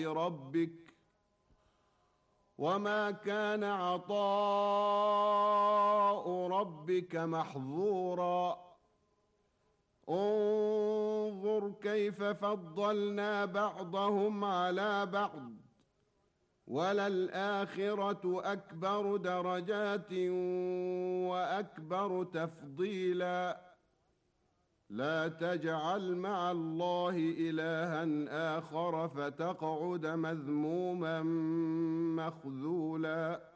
عطاء ربك وما كان عطاء ربك محظورا انظر كيف فضلنا بعضهم على بعض وللآخرة أكبر درجات وأكبر تفضيلا لا تجعل مع الله إلها آخر فتقعد مذموما مخذولا